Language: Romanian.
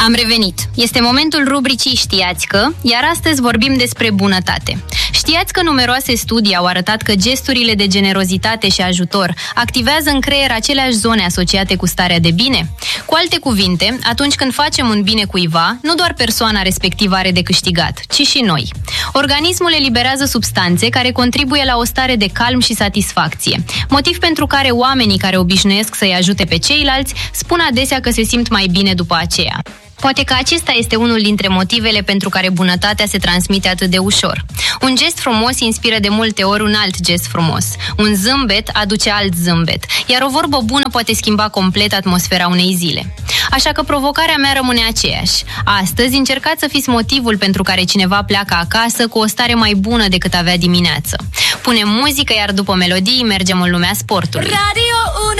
Am revenit. Este momentul rubricii Știați că, iar astăzi vorbim despre bunătate. Știați că numeroase studii au arătat că gesturile de generozitate și ajutor activează în creier aceleași zone asociate cu starea de bine? Cu alte cuvinte, atunci când facem un bine cuiva, nu doar persoana respectivă are de câștigat, ci și noi. Organismul eliberează substanțe care contribuie la o stare de calm și satisfacție, motiv pentru care oamenii care obișnuiesc să-i ajute pe ceilalți spun adesea că se simt mai bine după aceea. Poate că acesta este unul dintre motivele pentru care bunătatea se transmite atât de ușor. Un gest frumos inspiră de multe ori un alt gest frumos. Un zâmbet aduce alt zâmbet, iar o vorbă bună poate schimba complet atmosfera unei zile. Așa că provocarea mea rămâne aceeași. Astăzi încercați să fiți motivul pentru care cineva pleacă acasă cu o stare mai bună decât avea dimineață. Punem muzică, iar după melodii mergem în lumea sportului. Radio 1